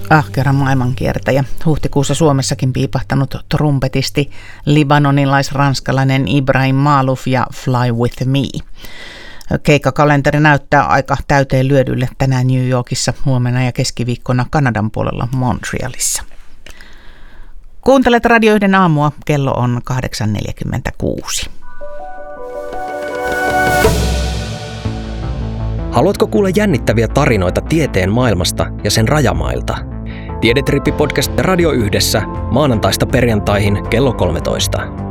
ahkera maailmankiertäjä. Huhtikuussa Suomessakin piipahtanut trumpetisti libanonilais-ranskalainen Ibrahim Maalouf ja Fly With Me. Keikkakalenteri näyttää aika täyteen lyödylle tänään New Yorkissa, huomenna ja keskiviikkona Kanadan puolella Montrealissa. Kuuntelet Radio 1 aamua, kello on 8.46. Haluatko kuulla jännittäviä tarinoita tieteen maailmasta ja sen rajamailta? Tiedetrippi-podcast Radio 1 maanantaista perjantaihin kello 13.